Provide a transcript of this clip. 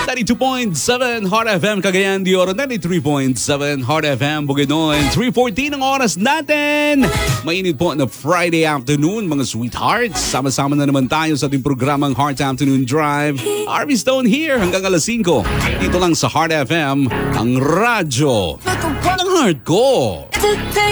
92.7 Heart FM Cagayan de Oro, 93.7 Heart FM Bukidnon. 3:14 ang oras natin. Mainit po na Friday afternoon, mga sweethearts. Sama-sama na naman tayo sa ating programang Heart Afternoon Drive. Harvey Stone here hanggang alas 5. Dito lang sa Heart FM, ang radyo ng heart ko.